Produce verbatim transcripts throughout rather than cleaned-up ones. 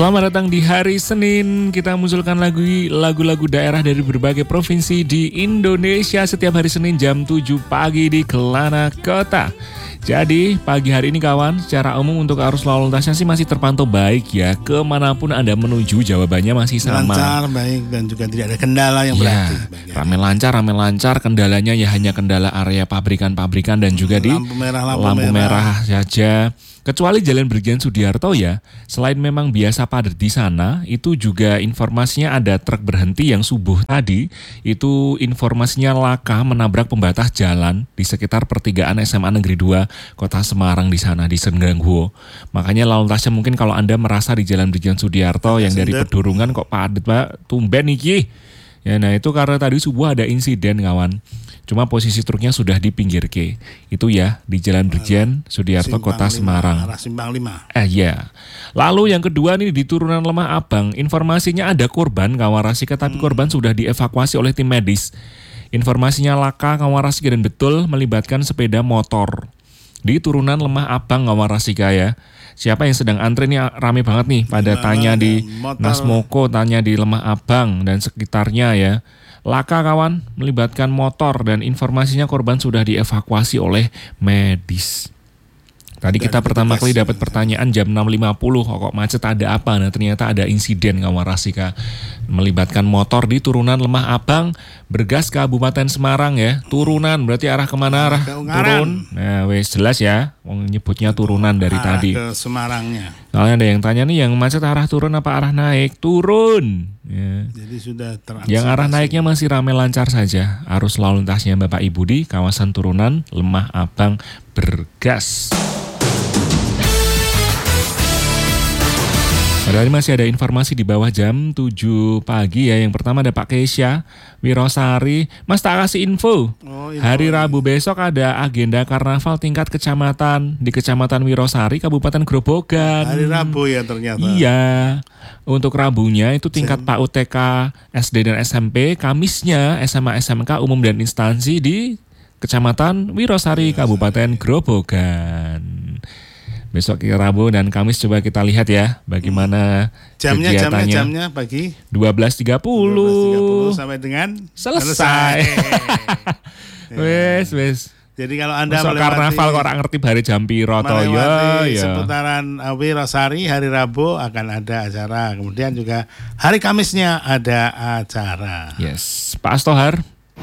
Selamat datang di hari Senin. Kita munculkan lagu lagu-lagu daerah dari berbagai provinsi di Indonesia setiap hari Senin jam tujuh pagi di Kelana Kota. Jadi pagi hari ini kawan, secara umum untuk arus lalu lintasnya sih masih terpantau baik ya. Kemanapun Anda menuju jawabannya masih sama. Lancar, baik, dan juga tidak ada kendala yang ya, berarti. Rame lancar, rame lancar. Kendalanya ya hanya kendala area pabrikan-pabrikan dan juga di lampu merah, lampu, lampu merah. merah saja. Kecuali Jalan Brigjen Sudiarto ya, selain memang biasa padat di sana, itu juga informasinya ada truk berhenti yang subuh tadi, itu informasinya laka menabrak pembatas jalan di sekitar pertigaan S M A Negeri dua Kota Semarang di sana, di Sengganggo. Makanya lalu lintasnya mungkin kalau Anda merasa di Jalan Brigjen Sudiarto yang dari Pedurungan kok padat Pak, tumben nih. Ya, nah itu karena tadi subuh ada insiden kawan. Cuma posisi truknya sudah di pinggir K. Itu ya di Jalan Brigjen Sudiarto Kota Semarang. Arah Simpang lima. Eh ya. Lalu yang kedua nih di turunan Lemah Abang, informasinya ada korban Kawarasika tapi hmm. korban sudah dievakuasi oleh tim medis. Informasinya laka Kawarasika dan betul melibatkan sepeda motor. Di turunan Lemah Abang Kawarasika ya. Siapa yang sedang antre nih rame banget nih pada Gimana tanya di motor. Nasmoko, tanya di Lemah Abang dan sekitarnya ya. Laka kawan melibatkan motor dan informasinya korban sudah dievakuasi oleh medis. Tadi dan kita pertama kali dapat pertanyaan jam enam lima puluh, kok macet ada apa? Nah ternyata ada insiden Kawarasika melibatkan motor di turunan Lemah Abang, Bergas Kabupaten Semarang ya. Turunan berarti arah kemana? Arah turun. Nah wes jelas ya, nyebutnya turunan dari arah tadi. Ke Semarangnya. Soalnya ada yang tanya nih, yang macet arah turun apa arah naik? Turun. Ya. Jadi sudah terantisipasi. Yang arah naiknya masih ramai lancar saja. Arus lalu lintasnya Bapak Ibu di kawasan turunan Lemah Abang Bergas. Padahal masih ada informasi di bawah jam tujuh pagi ya. Yang pertama ada Pak Kesya Wirosari. Mas tak kasih info. Oh, info. Hari Rabu besok ada agenda karnaval tingkat kecamatan di Kecamatan Wirosari, Kabupaten Grobogan. Hari Rabu ya ternyata. Iya. Untuk Rabunya itu tingkat P A U T K, S D dan S M P. Kamisnya S M A S M K umum dan instansi di Kecamatan Wirosari, Kabupaten Grobogan. Besok Rabu dan Kamis coba kita lihat ya bagaimana jamnya, kegiatannya. Jamnya, jamnya pagi dua belas tiga puluh sampai dengan selesai. Wes, wes. Jadi kalau Anda Masuk melewati karnaval kok orang ngerti hari jam piro to ya, ya. Seputaran Wirosari hari Rabu akan ada acara. Kemudian juga hari Kamisnya ada acara. Yes, Pak Astohar.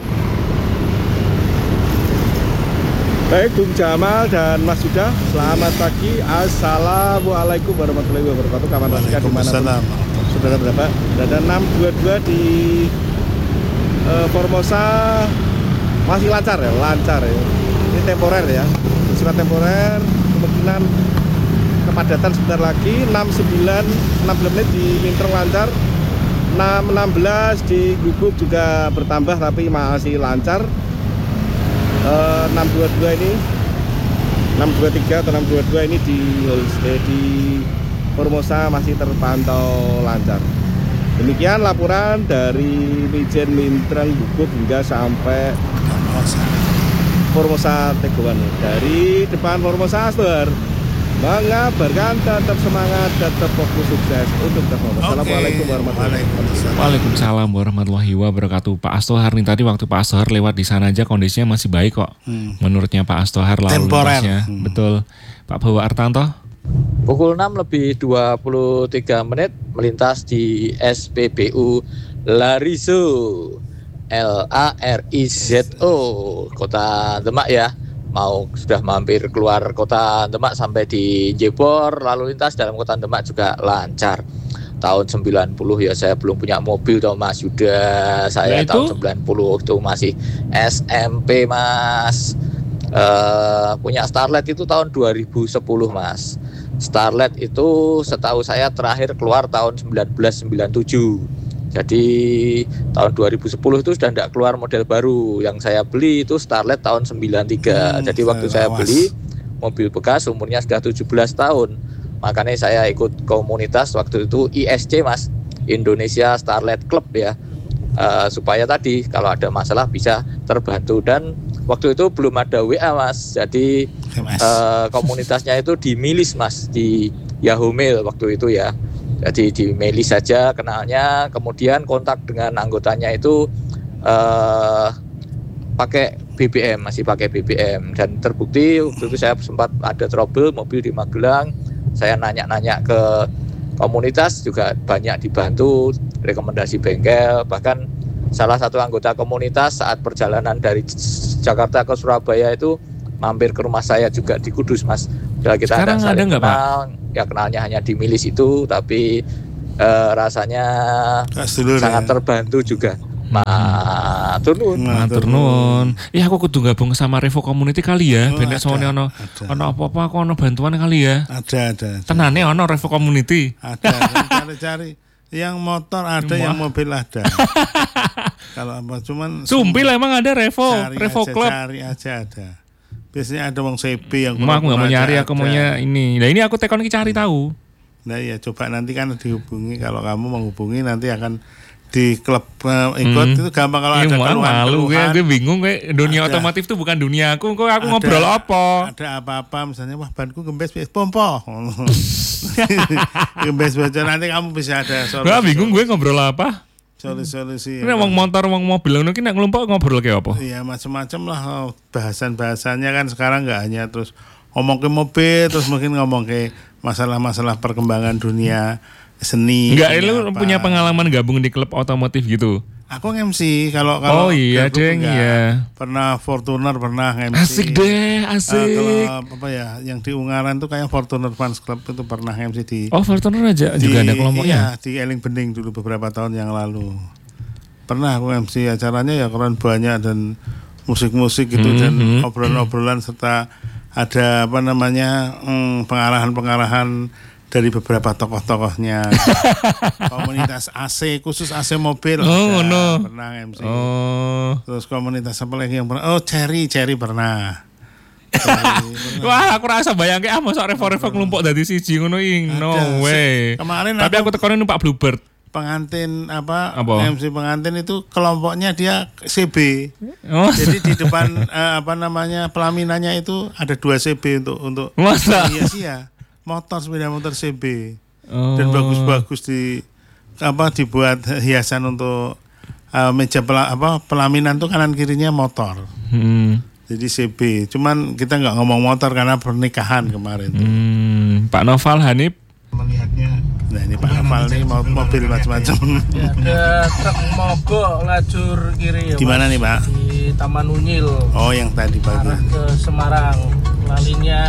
Baik, Bung Jamal dan Mas Yuda, selamat pagi. Assalamualaikum warahmatullahi wabarakatuh. Kawan Rasika dimanapun saudara berapa? Ada enam dua dua di uh, Formosa masih lancar ya, lancar ya. Ini temporer ya, bersifat temporer. Kemungkinan kepadatan sebentar lagi. enam sembilan, enam belas menit di Mintreng lancar. enam enam belas di Gubuk juga bertambah tapi masih lancar. Uh, enam dua dua ini enam dua tiga atau enam dua dua ini di eh, di Formosa masih terpantau lancar. Demikian laporan dari Mijen Mintreng Gubuk hingga sampai Formosa Teguan. Dari depan Formosa Astor mengabarkan tetap semangat, tetap fokus, sukses untuk Formosa. Assalamualaikum warahmatullahi wabarakatuh. Waalaikumsalam warahmatullahi wabarakatuh. Pak Astohar nih tadi waktu Pak Astohar lewat di sana aja kondisinya masih baik kok. Hmm. Menurutnya Pak Astohar lalu lintasnya. Hmm. Betul. Pak Bawa Artanto. Pukul enam lebih dua puluh tiga menit melintas di S P B U Larizo. L A R I Z O Kota Demak ya. Mau sudah mampir keluar Kota Demak sampai di Jebor, lalu lintas dalam Kota Demak juga lancar. Tahun sembilan puluh ya saya belum punya mobil toh Mas Yuda. Saya ya tahun sembilan puluh itu masih S M P Mas. Uh, punya Starlet itu tahun dua ribu sepuluh Mas. Starlet itu setahu saya terakhir keluar tahun seribu sembilan ratus sembilan puluh tujuh. Jadi tahun dua ribu sepuluh itu sudah tidak keluar model baru. Yang saya beli itu Starlet tahun sembilan puluh tiga. Hmm, Jadi waktu saya awas. beli mobil bekas umurnya sudah tujuh belas tahun. Makanya saya ikut komunitas waktu itu I S C Mas, Indonesia Starlet Club ya. Uh, supaya tadi kalau ada masalah bisa terbantu. Dan waktu itu belum ada W A Mas. Jadi uh, komunitasnya itu di Milis Mas, di Yahoo Mail waktu itu ya. Jadi di Meli saja kenalnya, kemudian kontak dengan anggotanya itu eh, pakai B B M, masih pakai B B M. Dan terbukti waktu itu saya sempat ada trouble mobil di Magelang. Saya nanya-nanya ke komunitas juga banyak dibantu, rekomendasi bengkel. Bahkan salah satu anggota komunitas saat perjalanan dari Jakarta ke Surabaya itu mampir ke rumah saya juga di Kudus, Mas. Udah kita Sekarang ada nggak, Pak? Ya kenalnya hanya di Milis itu, tapi eh, rasanya Kasdulur, sangat ya? terbantu juga. Matur nuwun. Matur nuwun. Eh aku kudu gabung sama Revo Community kali ya. Oh, Ben nek ada, soalnya ono ada. ono apa-apa aku ono bantuan kali ya. Ada, ada. ada. Tenane ono Revo Community. Ada, cari-cari. Yang motor ada, Wah. yang mobil ada. Kalau apa cuman Sumpil emang ada Revo, cari Revo aja, Club. cari aja ada. Biasanya ada wong C B yang Mau aku nggak mau pura-pura nyari, aja aku ada. maunya ini. Nah ini aku tekon iki cari tahu. Nah ya coba nanti kan dihubungi, kalau kamu menghubungi nanti akan di klub uh, ikut Hmm. itu gampang kalau Ih, ada mau malu gue, keluhan-keluhan. gue bingung gue dunia Ada. otomotif itu bukan dunia aku. Kok aku Ada- ngobrol apa? Ada apa-apa misalnya wah banku gembes pompo. Gembes bocor nanti kamu bisa ada Gue bingung gue ngobrol apa? solusi-solusi. Ini wong motor, wong mobil, ngono ki nek ngelompok ngobrol kayak apa? Iya macam-macam lah oh, bahasan-bahasannya kan sekarang nggak hanya terus ngomong ke mobil terus mungkin ngomong ke masalah-masalah perkembangan dunia seni. Enggak, dunia lu apa. punya pengalaman gabung di klub otomotif gitu? Aku nge-M C kalau kalau Oh iya, gabung deng, enggak. iya. Pernah Fortuner pernah nge-M C. Asik deh, Eh, asik. kalau apa ya yang di Ungaran tuh kayak Fortuner Fans Club itu pernah nge-M C di Oh, Fortuner aja di, juga ada kelompoknya. iya, di Eling Bening dulu beberapa tahun yang lalu. Pernah aku M C acaranya ya keren banyak dan musik-musik gitu Hmm, dan hmm. obrolan-obrolan serta ada apa namanya hmm, pengarahan-pengarahan dari beberapa tokoh-tokohnya. Komunitas A C khusus A C mobil Oh, ada, no. pernah M C. Oh. Terus komunitas apa lagi yang pernah? Oh, Cherry, Cherry pernah. Cherry pernah. Wah, aku rasa bayangke ah mosok revo-revo kelompok dadi siji ngono iki. No Ada. way. Kemarin Tapi aku tekonin numpak Bluebird. pengantin apa, Apa? M C pengantin itu kelompoknya dia C B. Oh. Jadi di depan eh, apa namanya pelaminannya itu ada dua C B untuk untuk Masa? iya sih ya. Motor sepeda motor C B. Oh. Dan bagus-bagus di apa dibuat hiasan untuk eh, meja pela, apa pelaminan tuh kanan kirinya motor. Hmm. Jadi C B. Cuman kita nggak ngomong motor karena pernikahan kemarin. tuh. Hmm. Pak Noval Hanif. Melihatnya. Nah ini Pak Noval nih mau mobil macam-macam. Ya, ada truk mogok lajur kiri ya, Di mana Mas. nih, Pak? Di Taman Unyil Oh yang tadi arah pagi. ke Semarang. Lalinya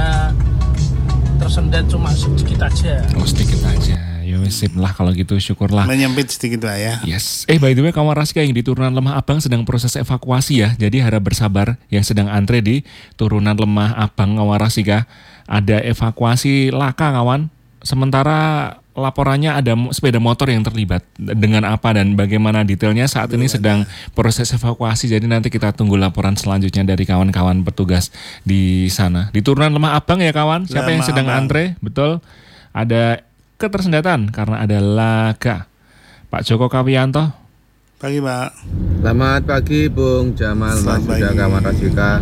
tersendat cuma sedikit aja. Oh, sedikit aja. Ya wis sip lah kalau gitu, syukurlah. Menyempit sedikit lah ya. Yes. Eh by the way kawan Rasika yang di turunan Lemah Abang sedang proses evakuasi ya. Jadi harap bersabar yang sedang antre di turunan Lemah Abang kawan Rasika. Ada evakuasi laka kawan. Sementara laporannya ada mo- sepeda motor yang terlibat. Dengan apa dan bagaimana detailnya saat ini sedang proses evakuasi. Jadi nanti kita tunggu laporan selanjutnya dari kawan-kawan petugas di sana. Di turunan Lemah Abang ya kawan. Siapa yang Lemah sedang Abang. antre? Betul. Ada ketersendatan karena ada laga. Pak Joko Kawiyanto. Pagi Pak. Selamat pagi Bung Jamal, Mas Selamat sudah pagi. kawan Rasika.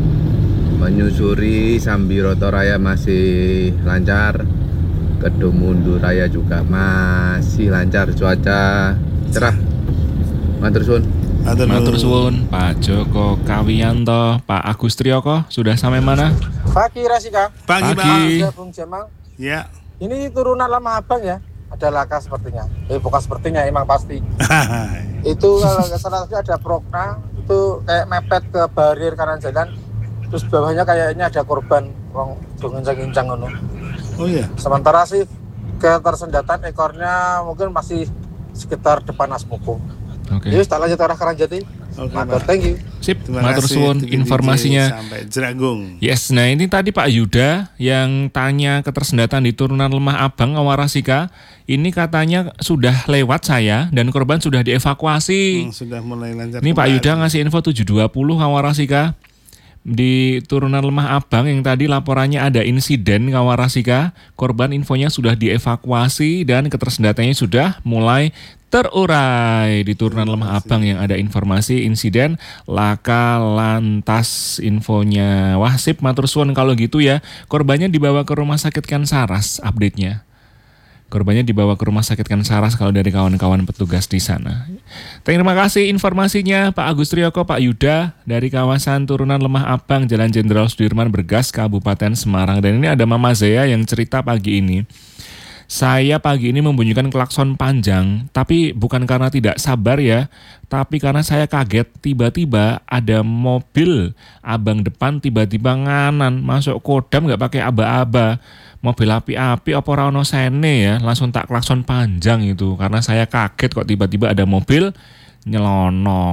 Menyusuri Sambiroto Raya masih lancar. Kedumundu Raya juga masih lancar, cuaca cerah. Matur suwun. Matur nuwun. Matur suwun Pak Joko Kawiyanto. Pak Agus Triyoko sudah sampai mana? Pagi Rasika, Pagi, Pagi. ya Bung Jamal. Pak. Ya. Ini turunan Lemah Abang ya, ada laka sepertinya. Eh bukan sepertinya, emang pasti. Itu kalau nggak salah ada prokna, itu kayak mepet ke barir kanan jalan. Terus bawahnya kayaknya ada korban, wong ngincang-ngincang ngono. Oh iya. Sementara sih ketersendatan ekornya mungkin masih sekitar depan Asmoko. Oke. Jadi tak lanjut arah Karangjati. Oke, Matur, Pak. thank you. Sip, Terima matur kasih, suwun T V D J informasinya. sampai Jeragung. Yes, nah ini tadi Pak Yuda yang tanya ketersendatan di turunan Lemah Abang Awarasika. Ini katanya sudah lewat saya dan korban sudah dievakuasi. Hmm, sudah mulai lancar. Ini Pak kembali. Yuda ngasih info tujuh dua puluh Kawarasika. Di turunan Lemah Abang yang tadi laporannya ada insiden Kawarasika. Korban infonya sudah dievakuasi dan ketersendatannya sudah mulai terurai. Di turunan Lemah Abang yang ada informasi insiden laka lantas infonya. Wah sip matur suwun kalau gitu ya. Korbannya dibawa ke rumah sakit Kansaras update-nya. Korbannya dibawa ke rumah sakit Kan Saras kalau dari kawan-kawan petugas di sana. Terima kasih informasinya Pak Agus Triyoko, Pak Yuda dari kawasan Turunan Lemah Abang, Jalan Jenderal Sudirman, Bergas, Kabupaten Semarang. Dan ini ada Mama Zea yang cerita pagi ini. Saya pagi ini membunyikan klakson panjang, tapi bukan karena tidak sabar ya, tapi karena saya kaget tiba-tiba ada mobil abang depan tiba-tiba nganan, masuk kodam nggak pakai aba-aba. Mobil api-api apa ora ono sene ya, langsung tak klakson panjang itu karena saya kaget kok tiba-tiba ada mobil nyelono.